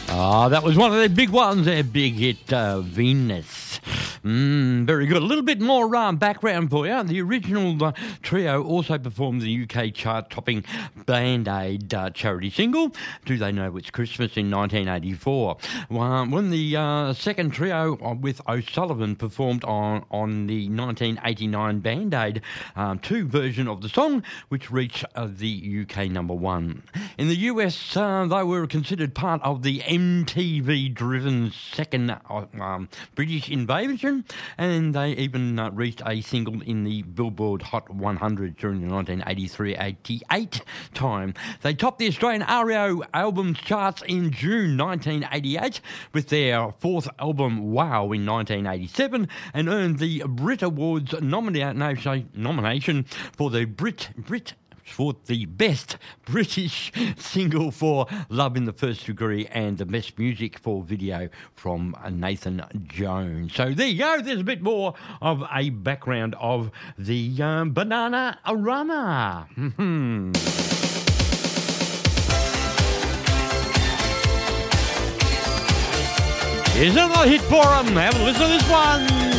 That was one of their big ones, their big hit, Venus. Very good. A little bit more background for you. The original trio also performed the UK chart-topping Band Aid charity single, Do They Know It's Christmas, in 1984. When the second trio with O'Sullivan performed on the 1989 Band Aid 2 version of the song, which reached the UK number 1. In the US, they were considered part of the MTV-driven second British invasion, and they even reached a single in the Billboard Hot 100 during the 1983-88 time. They topped the Australian REO albums charts in June 1988 with their fourth album, Wow, in 1987, and earned the Brit Awards nomination for the for the Best British Single for Love in the First Degree and the Best Music for Video from Nathan Jones. So there you go. There's a bit more of a background of the Bananarama. Here's another hit for them. Have a listen to this one.